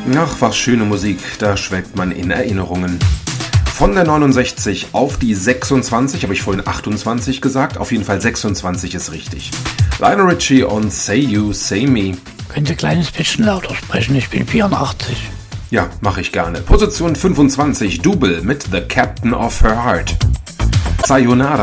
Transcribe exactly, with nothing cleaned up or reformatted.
Ach, was schöne Musik, da schwelgt man in Erinnerungen. Von der neunundsechzig auf die sechsundzwanzig, habe ich vorhin achtundzwanzig gesagt, auf jeden Fall sechsundzwanzig ist richtig. Lionel Richie und Say You, Say Me. Könnt ihr ein kleines bisschen lauter sprechen, ich bin vierundachtzig. Ja, mache ich gerne. Position fünfundzwanzig, Double mit The Captain of Her Heart. Sayonara.